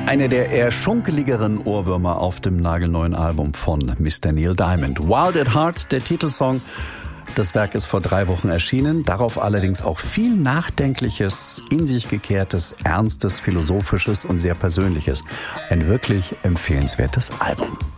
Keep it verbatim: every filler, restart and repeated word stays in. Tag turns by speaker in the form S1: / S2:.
S1: Eine der eher schunkeligeren Ohrwürmer auf dem nagelneuen Album von Mister Neil Diamond. Wild at Heart, der Titelsong. Das Werk ist vor drei Wochen erschienen. Darauf allerdings auch viel Nachdenkliches, in sich gekehrtes, Ernstes, Philosophisches und sehr Persönliches. Ein wirklich empfehlenswertes Album.